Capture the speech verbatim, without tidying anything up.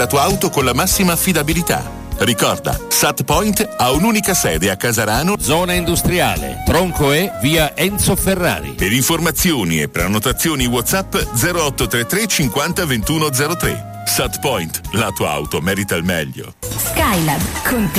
La tua auto con la massima affidabilità. Ricorda, SatPoint ha un'unica sede a Casarano, zona industriale, Tronco E, via Enzo Ferrari. Per informazioni e prenotazioni WhatsApp zero otto tre tre cinquanta ventuno zero tre. SatPoint, la tua auto merita il meglio. Skylab, con te